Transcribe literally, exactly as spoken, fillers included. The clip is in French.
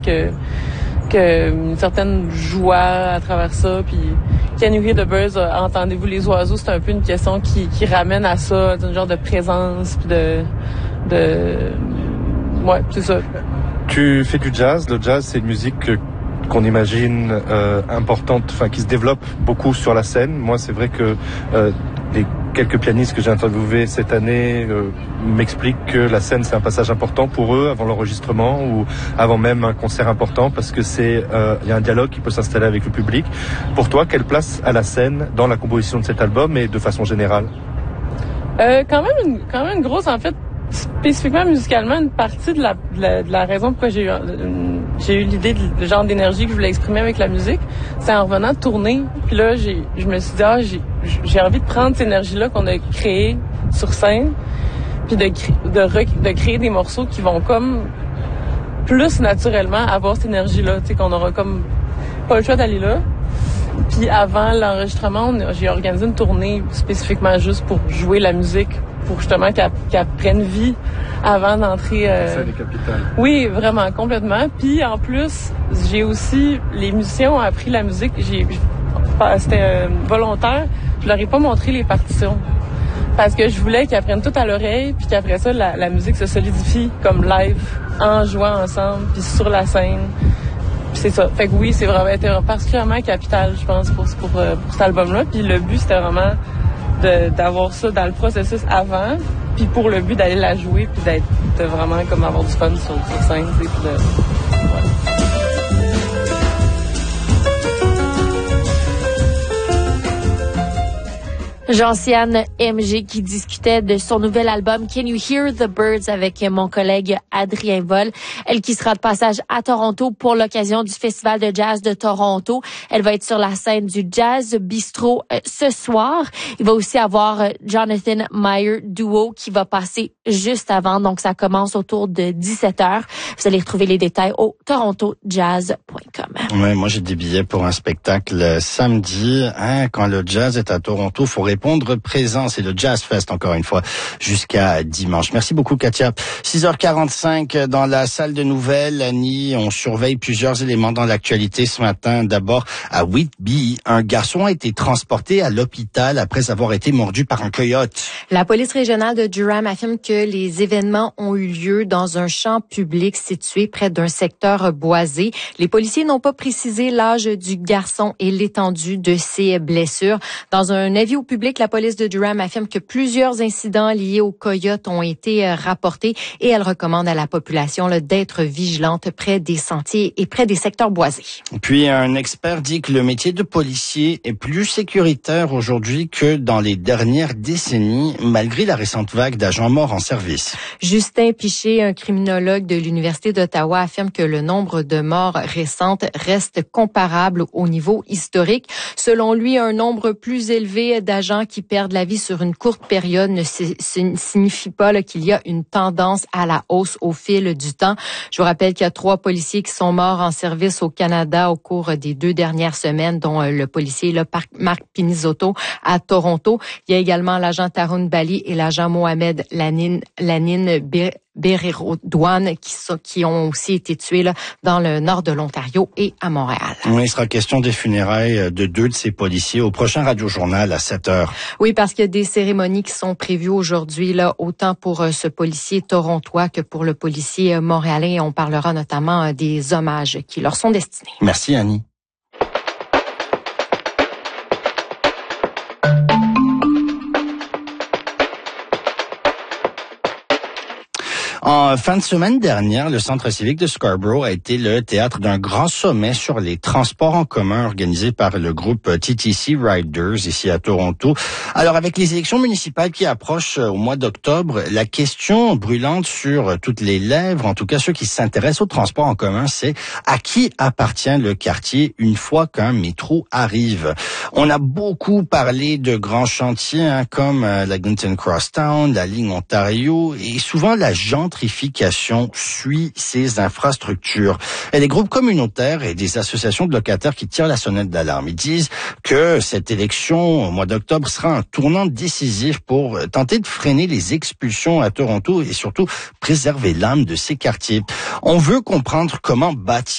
que que une certaine joie à travers ça. Puis Can You Hear the Birds, euh, entendez-vous les oiseaux, c'est un peu une question qui qui ramène à ça, un genre de présence puis de de ouais, c'est ça. Tu fais du jazz. Le jazz, c'est une musique que qu'on imagine euh, importante, enfin qui se développe beaucoup sur la scène. Moi, c'est vrai que euh, les quelques pianistes que j'ai interviewés cette année euh, m'expliquent que la scène c'est un passage important pour eux avant l'enregistrement ou avant même un concert important parce que c'est euh, il y a un dialogue qui peut s'installer avec le public. Pour toi, quelle place a la scène dans la composition de cet album et de façon générale? Euh, quand même une, quand même une grosse, en fait, spécifiquement musicalement, une partie de la, de la, de la raison pourquoi j'ai eu, une, j'ai eu l'idée de le genre d'énergie que je voulais exprimer avec la musique, c'est en revenant de tourner. Puis là, j'ai, je me suis dit, ah, j'ai, j'ai envie de prendre cette énergie-là qu'on a créée sur scène, puis de, de, de, de créer des morceaux qui vont comme plus naturellement avoir cette énergie-là, tu sais, qu'on aura comme pas le choix d'aller là. Puis avant l'enregistrement, on, j'ai organisé une tournée spécifiquement juste pour jouer la musique, pour justement qu'elle, qu'elle prenne vie avant d'entrer. Euh... C'est les capitales. Oui, vraiment, complètement. Puis en plus, j'ai aussi, les musiciens ont appris la musique. J'ai, c'était euh, volontaire. Je leur ai pas montré les partitions parce que je voulais qu'ils apprennent tout à l'oreille, puis qu'après ça, la, la musique se solidifie comme live, en jouant ensemble, puis sur la scène. Puis c'est ça. Fait que oui, c'est vraiment été particulièrement capital, je pense, pour, pour, pour cet album-là. Puis le but, c'était vraiment de, d'avoir ça dans le processus avant, puis pour le but d'aller la jouer, puis d'être de vraiment comme avoir du fun sur, sur scène, puis de... Ouais. Gentiane M G qui discutait de son nouvel album Can You Hear the Birds avec mon collègue Adrien Vol. Elle qui sera de passage à Toronto pour l'occasion du Festival de jazz de Toronto. Elle va être sur la scène du Jazz Bistro euh, ce soir. Il va aussi avoir euh, Jonathan Meyer Duo qui va passer juste avant. Donc ça commence autour de dix-sept heures. Vous allez retrouver les détails au toronto jazz point com. Ouais, moi j'ai des billets pour un spectacle samedi. Hein, quand le jazz est à Toronto, faut répondre présent. C'est le Jazz Fest, encore une fois, jusqu'à dimanche. Merci beaucoup, Katia. six heures quarante-cinq dans la salle de nouvelles. Annie, on surveille plusieurs éléments dans l'actualité ce matin. D'abord, à Whitby, un garçon a été transporté à l'hôpital après avoir été mordu par un coyote. La police régionale de Durham affirme que les événements ont eu lieu dans un champ public situé près d'un secteur boisé. Les policiers n'ont pas précisé l'âge du garçon et l'étendue de ses blessures. Dans un avis au public, la police de Durham affirme que plusieurs incidents liés aux coyotes ont été euh, rapportés et elle recommande à la population là, d'être vigilante près des sentiers et près des secteurs boisés. Puis un expert dit que le métier de policier est plus sécuritaire aujourd'hui que dans les dernières décennies, malgré la récente vague d'agents morts en service. Justin Piché, un criminologue de l'Université d'Ottawa, affirme que le nombre de morts récentes reste comparable au niveau historique. Selon lui, un nombre plus élevé d'agents qui perdent la vie sur une courte période ne signifie pas là, qu'il y a une tendance à la hausse au fil du temps. Je vous rappelle qu'il y a trois policiers qui sont morts en service au Canada au cours des deux dernières semaines, dont le policier là, Marc Pinizotto à Toronto. Il y a également l'agent Tarun Bali et l'agent Mohamed Lanine, Lanine Bir Berrero-Douane qui, sont, qui ont aussi été tués là, dans le nord de l'Ontario et à Montréal. Oui, il sera question des funérailles de deux de ces policiers au prochain Radio-Journal à sept heures. Oui, parce qu'il y a des cérémonies qui sont prévues aujourd'hui, là, autant pour euh, ce policier torontois que pour le policier euh, montréalais. On parlera notamment euh, des hommages qui leur sont destinés. Merci, Annie. En fin de semaine dernière, le Centre civique de Scarborough a été le théâtre d'un grand sommet sur les transports en commun organisé par le groupe T T C Riders ici à Toronto. Alors, avec les élections municipales qui approchent au mois d'octobre, la question brûlante sur toutes les lèvres, en tout cas ceux qui s'intéressent aux transports en commun, c'est à qui appartient le quartier une fois qu'un métro arrive. On a beaucoup parlé de grands chantiers hein, comme la Gunton Crosstown, la ligne Ontario et souvent la gentrification suit ces infrastructures. Et les groupes communautaires et des associations de locataires qui tirent la sonnette d'alarme. Ils disent que cette élection au mois d'octobre sera un tournant décisif pour tenter de freiner les expulsions à Toronto et surtout préserver l'âme de ces quartiers. On veut comprendre comment bâtir